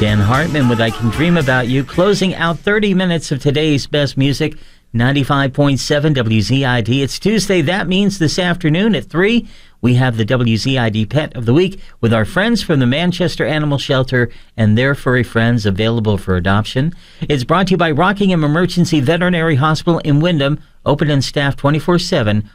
Dan Hartman with I Can Dream About You, closing out 30 minutes of today's best music, 95.7 WZID. It's Tuesday. That means this afternoon at 3, we have the WZID Pet of the Week with our friends from the Manchester Animal Shelter and their furry friends, available for adoption. It's brought to you by Rockingham Emergency Veterinary Hospital in Wyndham, open and staffed 24/7,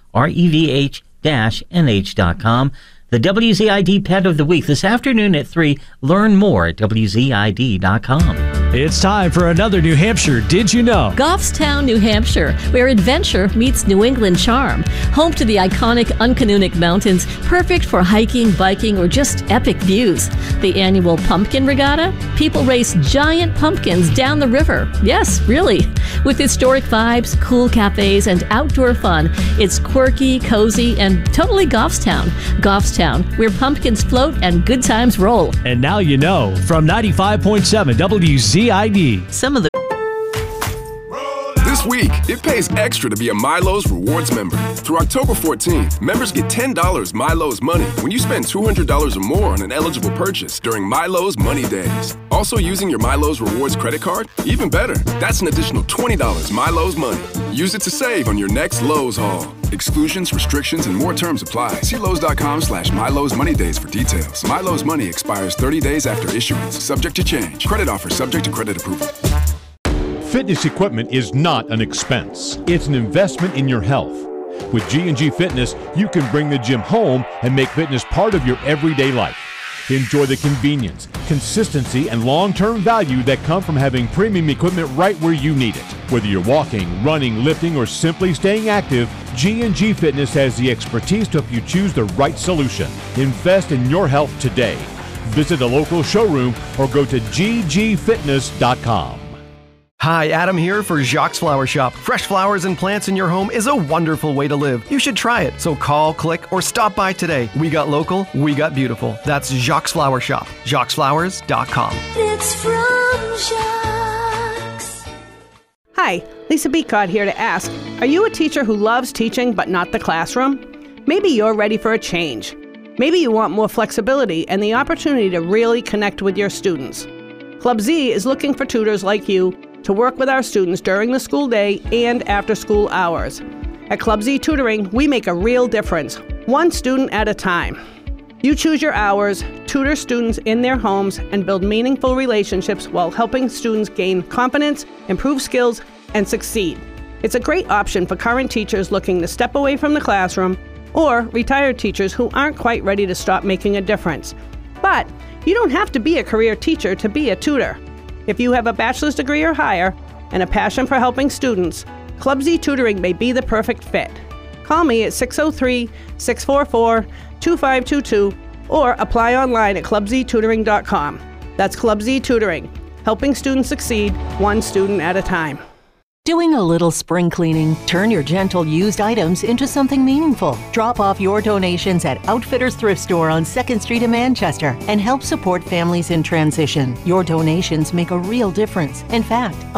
revh-nh.com. The WZID Pet of the Week this afternoon at 3. Learn more at WZID.com. It's time for another New Hampshire Did You Know? Goffstown, New Hampshire, where adventure meets New England charm. Home to the iconic Uncanunic Mountains, perfect for hiking, biking, or just epic views. The annual Pumpkin Regatta? People race giant pumpkins down the river. Yes, really. With historic vibes, cool cafes, and outdoor fun, it's quirky, cozy, and totally Goffstown. Goffstown, where pumpkins float and good times roll. And now you know, from 95.7 WZID. Some of the This week, it pays extra to be a Milo's Rewards member. Through October 14th, members get $10 Milo's Money when you spend $200 or more on an eligible purchase during Milo's Money Days. Also using your Milo's Rewards credit card? Even better, that's an additional $20 Milo's Money. Use it to save on your next Lowe's haul. Exclusions, restrictions, and more terms apply. See Lowe's.com/Milo's Money Days for details. Milo's Money expires 30 days after issuance, subject to change. Credit offer subject to credit approval. Fitness equipment is not an expense. It's an investment in your health. With G&G Fitness, you can bring the gym home and make fitness part of your everyday life. Enjoy the convenience, consistency, and long-term value that come from having premium equipment right where you need it. Whether you're walking, running, lifting, or simply staying active, G&G Fitness has the expertise to help you choose the right solution. Invest in your health today. Visit a local showroom or go to ggfitness.com. Hi, Adam here for Jacques Flower Shop. Fresh flowers and plants in your home is a wonderful way to live. You should try it. So call, click, or stop by today. We got local, we got beautiful. That's Jacques Flower Shop. JacquesFlowers.com. It's from Jacques. Hi, Lisa Beacott here to ask, are you a teacher who loves teaching but not the classroom? Maybe you're ready for a change. Maybe you want more flexibility and the opportunity to really connect with your students. Club Z is looking for tutors like you to work with our students during the school day and after school hours. At Club Z Tutoring, we make a real difference, one student at a time. You choose your hours, tutor students in their homes, and build meaningful relationships while helping students gain confidence, improve skills, and succeed. It's a great option for current teachers looking to step away from the classroom or retired teachers who aren't quite ready to stop making a difference. But you don't have to be a career teacher to be a tutor. If you have a bachelor's degree or higher and a passion for helping students, Club Z Tutoring may be the perfect fit. Call me at 603-644-2522 or apply online at clubztutoring.com. That's Club Z Tutoring, helping students succeed one student at a time. Doing a little spring cleaning. Turn your gentle used items into something meaningful. Drop off your donations at Outfitters Thrift Store on 2nd Street in Manchester and help support families in transition. Your donations make a real difference. In fact,